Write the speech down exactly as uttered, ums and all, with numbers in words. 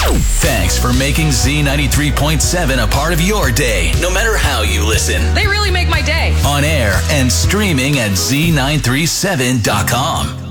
Thanks for making Z ninety-three point seven a part of your day, no matter how you listen. They really make my day. On air and streaming at Z nine three seven dot com.